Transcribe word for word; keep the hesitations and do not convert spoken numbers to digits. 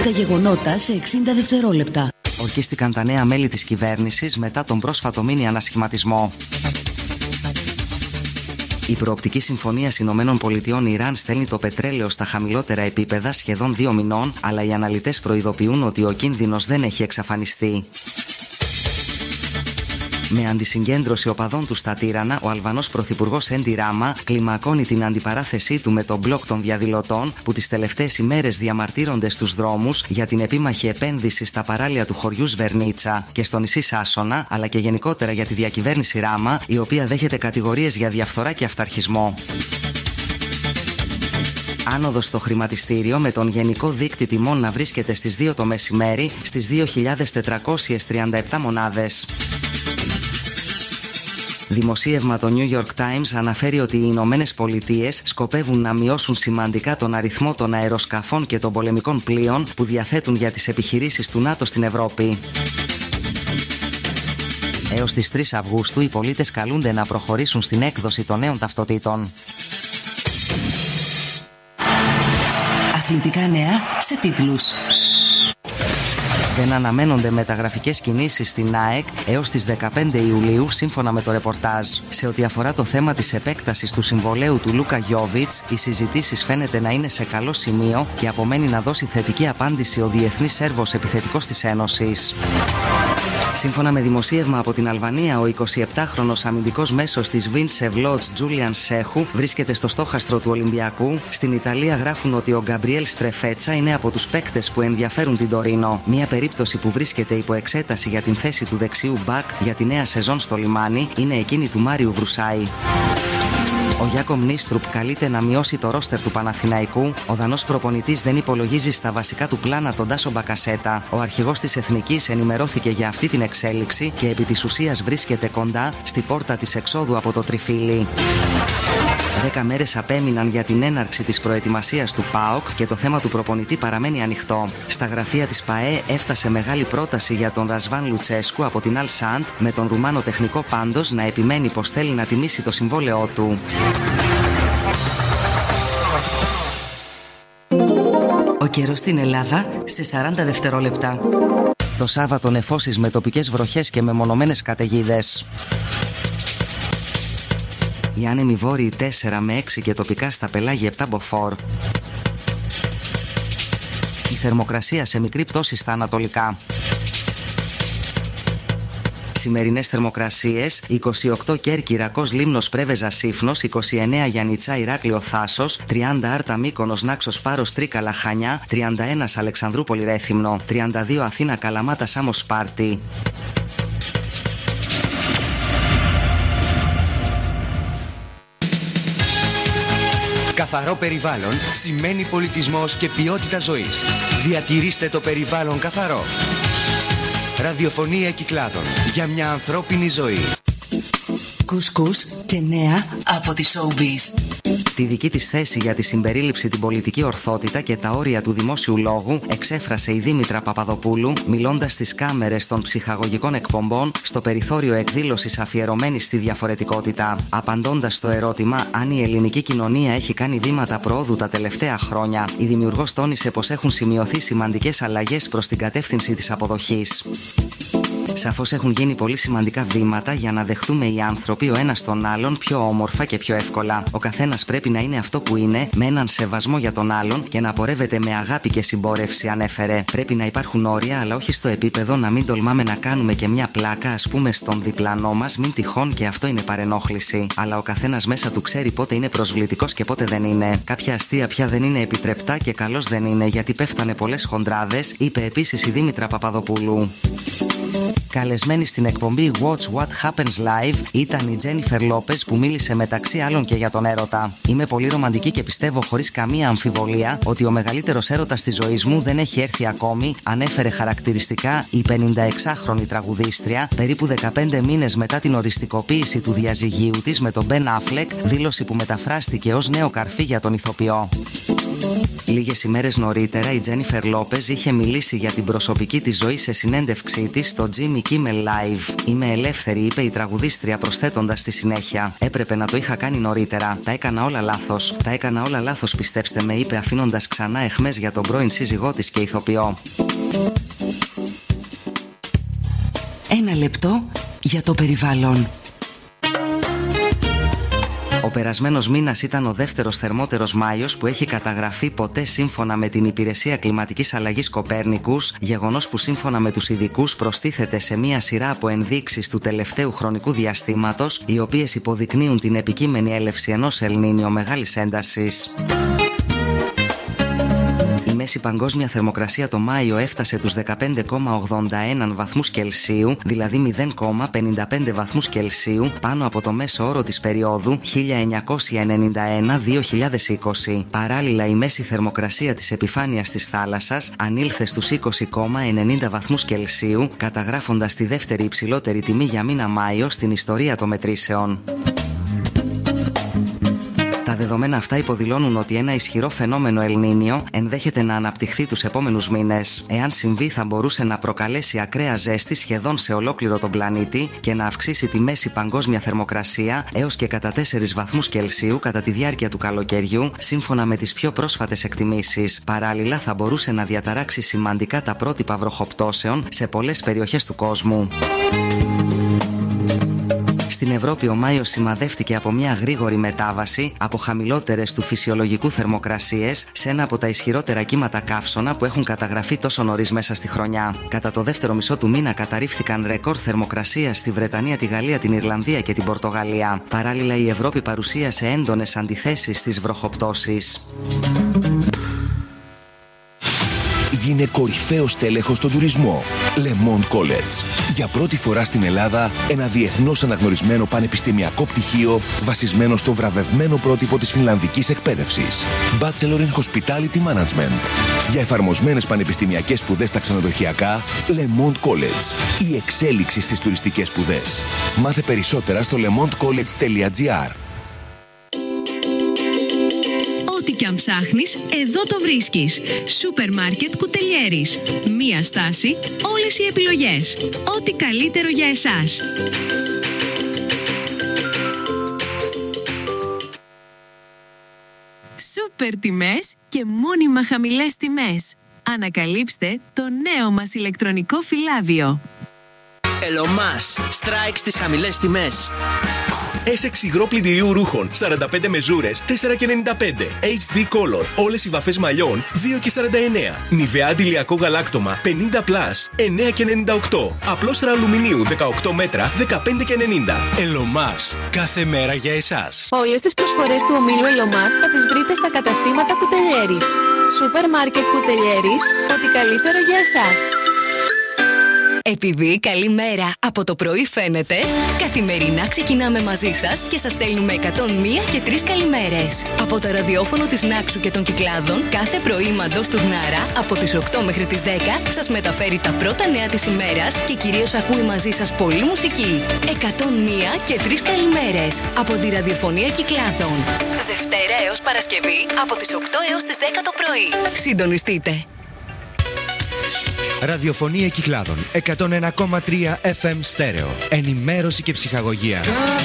τα γεγονότα σε εξήντα δευτερόλεπτα. Ορκίστηκαν τα νέα μέλη της κυβέρνησης μετά τον πρόσφατο μίνι ανασχηματισμό. Η προοπτική συμφωνία Ηνωμένων Πολιτειών Ιράν στέλνει το πετρέλαιο στα χαμηλότερα επίπεδα σχεδόν δύο μηνών, αλλά οι αναλυτές προειδοποιούν ότι ο κίνδυνος δεν έχει εξαφανιστεί. Με αντισυγκέντρωση οπαδών του στα Τύρανα, ο Αλβανός πρωθυπουργός Έντι Ράμα κλιμακώνει την αντιπαράθεσή του με τον μπλοκ των διαδηλωτών που τις τελευταίες ημέρες διαμαρτύρονται στους δρόμους για την επίμαχη επένδυση στα παράλια του χωριού Σβερνίτσα και στο νησί Σάσονα, αλλά και γενικότερα για τη διακυβέρνηση Ράμα, η οποία δέχεται κατηγορίες για διαφθορά και αυταρχισμό. Άνοδος στο χρηματιστήριο, με τον γενικό δείκτη τιμών να βρίσκεται στις δύο το μεσημέρι στις δύο χιλιάδες τετρακόσιες τριάντα επτά μονάδες. Δημοσίευμα το New York Times αναφέρει ότι οι Ηνωμένες Πολιτείες σκοπεύουν να μειώσουν σημαντικά τον αριθμό των αεροσκαφών και των πολεμικών πλοίων που διαθέτουν για τις επιχειρήσεις του ΝΑΤΟ στην Ευρώπη. Έως τις τρεις Αυγούστου οι πολίτες καλούνται να προχωρήσουν στην έκδοση των νέων ταυτοτήτων. Αθλητικά νέα σε τίτλους. Δεν αναμένονται μεταγραφικές κινήσεις στην ΑΕΚ έως τις δεκαπέντε Ιουλίου, σύμφωνα με το ρεπορτάζ. Σε ό,τι αφορά το θέμα της επέκτασης του συμβολαίου του Λούκα Γιόβιτς, οι συζητήσεις φαίνεται να είναι σε καλό σημείο και απομένει να δώσει θετική απάντηση ο διεθνής Σέρβος επιθετικός της Ένωσης. Σύμφωνα με δημοσίευμα από την Αλβανία, ο εικοσιεπτάχρονος αμυντικός μέσος της Βίντσεβ Λότς Τζούλιαν Σέχου βρίσκεται στο στόχαστρο του Ολυμπιακού. Στην Ιταλία γράφουν ότι ο Γκαμπριέλ Στρεφέτσα είναι από τους παίκτες που ενδιαφέρουν την Τωρίνο. Μια περίπτωση που βρίσκεται υπό εξέταση για την θέση του δεξιού μπακ για τη νέα σεζόν στο λιμάνι είναι εκείνη του Μάριου Βρουσάη. Ο Γιάκομ Νίστρουπ καλείται να μειώσει το ρόστερ του Παναθηναϊκού. Ο Δανός προπονητής δεν υπολογίζει στα βασικά του πλάνα τον Τάσο Μπακασέτα. Ο αρχηγός της Εθνικής ενημερώθηκε για αυτή την εξέλιξη και επί της ουσίας βρίσκεται κοντά στη πόρτα της εξόδου από το τριφύλι. Δέκα μέρες απέμειναν για την έναρξη της προετοιμασίας του ΠΑΟΚ και το θέμα του προπονητή παραμένει ανοιχτό. Στα γραφεία της ΠΑΕ έφτασε μεγάλη πρόταση για τον Ρασβάν Λουτσέσκου από την Αλ Σαντ, με τον Ρουμάνο τεχνικό πάντως να επιμένει πως θέλει να τιμήσει το συμβόλαιό του. Ο καιρός στην Ελλάδα σε σαράντα δευτερόλεπτα. Το Σάββατο νεφώσεις με τοπικές βροχές και μεμονωμένες καταιγίδες. Οι άνεμοι βόρειοι τέσσερα με έξι και τοπικά στα πελάγια επτά μποφόρ. Η θερμοκρασία σε μικρή πτώση στα ανατολικά. Σημερινές θερμοκρασίες: είκοσι οκτώ Κέρκυρα, Κος, Λίμνος, Πρέβεζα, Σύφνος, είκοσι εννέα Γιαννιτσά, Ηράκλειο, Θάσος, τριάντα Άρτα, Μύκονος, Νάξος, Πάρος, Τρίκαλα, Χανιά, τριάντα ένα Αλεξανδρούπολη, Ρέθυμνο, τριάντα δύο Αθήνα, Καλαμάτα, Σάμος, Σπάρτη. Καθαρό περιβάλλον σημαίνει πολιτισμός και ποιότητα ζωής. Διατηρήστε το περιβάλλον καθαρό. Ραδιοφωνία Κυκλάδων, για μια ανθρώπινη ζωή. Κουσκούς και νέα από τη Showbiz. Τη δική της θέση για τη συμπερίληψη, την πολιτική ορθότητα και τα όρια του δημόσιου λόγου εξέφρασε η Δήμητρα Παπαδοπούλου, μιλώντας στις κάμερες των ψυχαγωγικών εκπομπών στο περιθώριο εκδήλωσης αφιερωμένης στη διαφορετικότητα. Απαντώντας στο ερώτημα αν η ελληνική κοινωνία έχει κάνει βήματα προόδου τα τελευταία χρόνια, η δημιουργός τόνισε πως έχουν σημειωθεί σημαντικές αλλαγές προς την κατεύθυνση της αποδοχής. Σαφώς έχουν γίνει πολύ σημαντικά βήματα για να δεχτούμε οι άνθρωποι ο ένας τον άλλον πιο όμορφα και πιο εύκολα. Ο καθένας πρέπει να είναι αυτό που είναι, με έναν σεβασμό για τον άλλον και να πορεύεται με αγάπη και συμπόρευση, ανέφερε. Πρέπει να υπάρχουν όρια, αλλά όχι στο επίπεδο να μην τολμάμε να κάνουμε και μια πλάκα, ας πούμε, στον διπλανό μας, μην τυχόν και αυτό είναι παρενόχληση. Αλλά ο καθένας μέσα του ξέρει πότε είναι προσβλητικός και πότε δεν είναι. Κάποια αστεία πια δεν είναι επιτρεπτά και καλώς δεν είναι, γιατί πέφτανε πολλές χοντράδες, είπε επίσης η Δήμητρα Παπαδοπούλου. Καλεσμένη στην εκπομπή Watch What Happens Live ήταν η Τζένιφερ Λόπες, που μίλησε μεταξύ άλλων και για τον έρωτα. Είμαι πολύ ρομαντική και πιστεύω χωρίς καμία αμφιβολία ότι ο μεγαλύτερος έρωτας της ζωής μου δεν έχει έρθει ακόμη, ανέφερε χαρακτηριστικά η πενηνταεξάχρονη τραγουδίστρια, περίπου δεκαπέντε μήνες μετά την οριστικοποίηση του διαζυγίου της με τον Μπεν Αφλεκ, δήλωση που μεταφράστηκε ως νέο καρφί για τον ηθοποιό. Λίγες ημέρες νωρίτερα η Τζένιφερ Λόπεζ είχε μιλήσει για την προσωπική της ζωή σε συνέντευξή της στο Jimmy Kimmel Live. «Είμαι ελεύθερη», είπε η τραγουδίστρια, προσθέτοντας στη συνέχεια: «Έπρεπε να το είχα κάνει νωρίτερα. Τα έκανα όλα λάθος. Τα έκανα όλα λάθος, πιστέψτε με», είπε, αφήνοντας ξανά αιχμές για τον πρώην σύζυγό της και ηθοποιό. Ένα λεπτό για το περιβάλλον. Ο περασμένος μήνας ήταν ο δεύτερος θερμότερος Μάιος που έχει καταγραφεί ποτέ σύμφωνα με την Υπηρεσία Κλιματικής Αλλαγής Κοπέρνικους, γεγονός που σύμφωνα με τους ειδικούς προστίθεται σε μία σειρά από ενδείξεις του τελευταίου χρονικού διαστήματος, οι οποίες υποδεικνύουν την επικείμενη έλευση ενός Ελνίνιο μεγάλης έντασης. Η μέση παγκόσμια θερμοκρασία το Μάιο έφτασε τους δεκαπέντε κόμμα ογδόντα ένα βαθμούς Κελσίου, δηλαδή μηδέν κόμμα πενήντα πέντε βαθμούς Κελσίου, πάνω από το μέσο όρο της περίοδου χίλια εννιακόσια ενενήντα ένα με δύο χιλιάδες είκοσι. Παράλληλα, η μέση θερμοκρασία της επιφάνειας της θάλασσας ανήλθε στους είκοσι κόμμα ενενήντα βαθμούς Κελσίου, καταγράφοντας τη δεύτερη υψηλότερη τιμή για μήνα Μάιο στην ιστορία των μετρήσεων. Τα δεδομένα αυτά υποδηλώνουν ότι ένα ισχυρό φαινόμενο Ελνίνιο ενδέχεται να αναπτυχθεί τους επόμενους μήνες. Εάν συμβεί, θα μπορούσε να προκαλέσει ακραία ζέστη σχεδόν σε ολόκληρο τον πλανήτη και να αυξήσει τη μέση παγκόσμια θερμοκρασία έως και κατά τέσσερις βαθμούς Κελσίου κατά τη διάρκεια του καλοκαιριού, σύμφωνα με τις πιο πρόσφατες εκτιμήσεις. Παράλληλα, θα μπορούσε να διαταράξει σημαντικά τα πρότυπα βροχοπτώσεων σε πολλές περιοχές του κόσμου. Στην Ευρώπη ο Μάιος σημαδεύτηκε από μια γρήγορη μετάβαση από χαμηλότερες του φυσιολογικού θερμοκρασίες σε ένα από τα ισχυρότερα κύματα καύσωνα που έχουν καταγραφεί τόσο νωρίς μέσα στη χρονιά. Κατά το δεύτερο μισό του μήνα καταρρίφθηκαν ρεκόρ θερμοκρασίας στη Βρετανία, τη Γαλλία, την Ιρλανδία και την Πορτογαλία. Παράλληλα, η Ευρώπη παρουσίασε έντονες αντιθέσεις στις βροχοπτώσεις. Γίνε κορυφαίος τέλεχος στον τουρισμό. Le Monde College. Για πρώτη φορά στην Ελλάδα, ένα διεθνώς αναγνωρισμένο πανεπιστημιακό πτυχίο βασισμένο στο βραβευμένο πρότυπο της φινλανδικής εκπαίδευσης. Bachelor in Hospitality Management. Για εφαρμοσμένες πανεπιστημιακές σπουδές στα ξενοδοχειακά, Le Monde College. Η εξέλιξη στις τουριστικές σπουδές. Μάθε περισσότερα στο lemondecollege.gr. Ό,τι κι αν ψάχνεις, εδώ το βρίσκεις. Σούπερ μάρκετ Κουτελιέρης. Μία στάση, όλες οι επιλογές. Ό,τι καλύτερο για εσάς. Σούπερ τιμές και μόνιμα χαμηλές τιμές. Ανακαλύψτε το νέο μας ηλεκτρονικό φυλάδιο. Ελομάς, strike στις χαμηλές τιμές. Essex υγρό πλυντηρίου ρούχων σαράντα πέντε μεζούρες τέσσερα και ενενήντα πέντε. έιτς ντι Color όλες οι βαφές μαλλιών δύο και σαράντα εννέα. Νιβέα αντιλιακό γαλάκτομα πενήντα πλας εννέα και ενενήντα οκτώ. Απλόστρα αλουμινίου δεκαοκτώ μέτρα δεκαπέντε και ενενήντα. Ελομάς, κάθε μέρα για εσάς. Όλες τις προσφορές του ομίλου Ελομάς θα τις βρείτε στα καταστήματα Κουτελιέρης. Σούπερ μάρκετ Κουτελιέρης, ό,τι καλύτερο για εσάς. Επειδή καλή μέρα από το πρωί φαίνεται, καθημερινά ξεκινάμε μαζί σας και σας στέλνουμε εκατόν μία και τρεις καλημέρες. Από το ραδιόφωνο της Νάξου και των Κυκλάδων, κάθε πρωί μαντός του Γνάρα, από τις οκτώ μέχρι τις δέκα, σας μεταφέρει τα πρώτα νέα της ημέρας και κυρίως ακούει μαζί σας πολλή μουσική. εκατόν μία και τρεις καλημέρες από τη ραδιοφωνία Κυκλάδων. Δευτέρα έως Παρασκευή, από τις οκτώ έως τις δέκα το πρωί. Συντονιστείτε. Ραδιοφωνία Κυκλάδων εκατόν ένα κόμμα τρία εφ εμ στέρεο. Ενημέρωση και ψυχαγωγία.